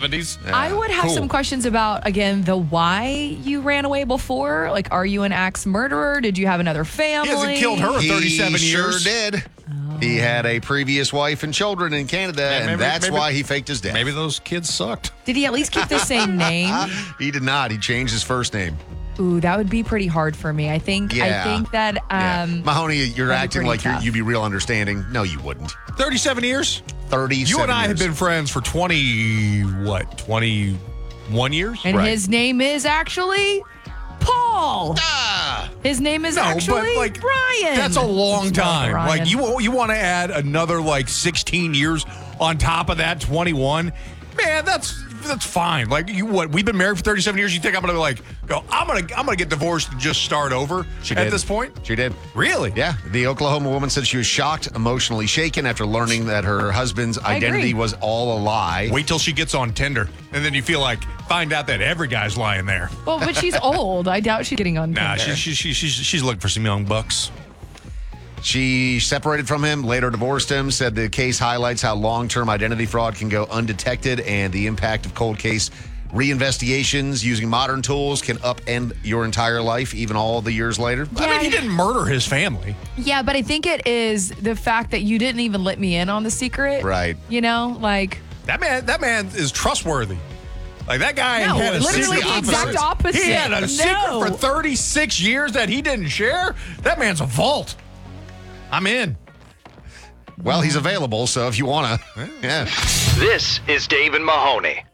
70s. I would have some questions about, again, the why you ran away before. Like, are you an axe murderer? Did you have another family? He hasn't killed her in 37 He years. sure did. He had a previous wife and children in Canada, and that's why he faked his death. Maybe those kids sucked. Did he at least keep the same name? He did not. He changed his first name. Ooh, that would be pretty hard for me. I think that Mahoney, you're that'd be acting pretty like tough. you'd be real understanding. No, you wouldn't. 37 years? 37 You and I have years. been friends for 21 years? And Right. his name is actually Paul. His name is actually Brian. That's a long It's not time. Ryan. Like, you want to add another, 16 years on top of that 21? Man, that's fine. Like, we've been married for 37 years. You think I'm going to, I'm going to get divorced and just start over at this point? She did. Really? Yeah. The Oklahoma woman said she was shocked, emotionally shaken after learning that her husband's identity agree. was all a lie. Wait till she gets on Tinder, and then you find out that every guy's lying there. Well, but she's old. I doubt she's getting on Nah, Tinder. she's looking for some young bucks. She separated from him, later divorced him, said the case highlights how long-term identity fraud can go undetected and the impact of cold case reinvestigations using modern tools can upend your entire life, even all the years later. I mean, he didn't murder his family. Yeah, but I think it is the fact that you didn't even let me in on the secret. Right. You know, like. That man is trustworthy. Like, that guy No, had a literally secret. the exact opposite. He had a secret No. for 36 years that he didn't share. That man's a vault. I'm in. Well, he's available, so if you want to. Yeah. This is Dave and Mahoney.